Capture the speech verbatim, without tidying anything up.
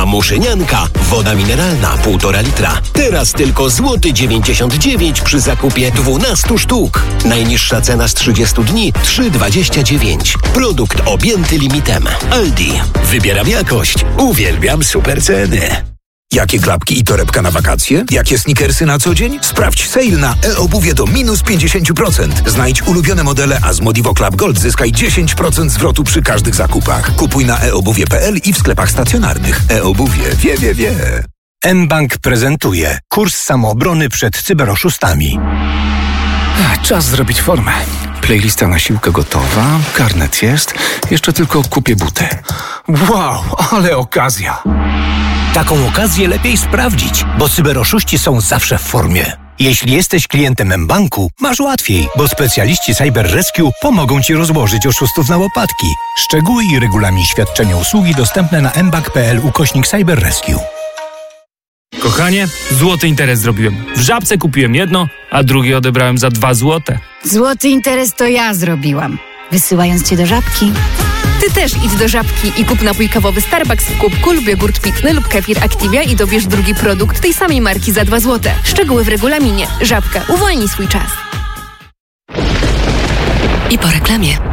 A muszynianka, woda mineralna półtora litra. Teraz tylko złoty dziewięćdziesiąt dziewięć przy zakupie dwunastu sztuk. Najniższa cena z trzydziestu dni trzy dwadzieścia dziewięć. Produkt objęty limitem. Aldi. Wybieram jakość. Uwielbiam super ceny. Jakie klapki i torebka na wakacje? Jakie sneakersy na co dzień? Sprawdź sale na e-obuwie do minus pięćdziesiąt procent. Znajdź ulubione modele, a z Modivo Club Gold zyskaj dziesięć procent zwrotu przy każdych zakupach. Kupuj na e obuwie kropka p l i w sklepach stacjonarnych. E-obuwie wie, wie, wie. mBank prezentuje kurs samoobrony przed cyberoszustami. Czas zrobić formę. Playlista na siłkę gotowa, karnet jest, jeszcze tylko kupię buty. Wow, ale okazja! Taką okazję lepiej sprawdzić, bo cyberoszuści są zawsze w formie. Jeśli jesteś klientem mBanku, masz łatwiej, bo specjaliści Cyber Rescue pomogą Ci rozłożyć oszustów na łopatki. Szczegóły i regulamin świadczenia usługi dostępne na mbank kropka p l ukośnik Cyber Rescue. Kochanie, złoty interes zrobiłem. W Żabce kupiłem jedno, a drugie odebrałem za dwa złote. Złoty interes to ja zrobiłam, wysyłając Cię do Żabki. Ty też idź do Żabki i kup napój kawowy Starbucks w kubku lub jogurt pitny lub kefir Activia i dobierz drugi produkt tej samej marki za dwa złote. Szczegóły w regulaminie. Żabka. Uwolnij swój czas. I po reklamie.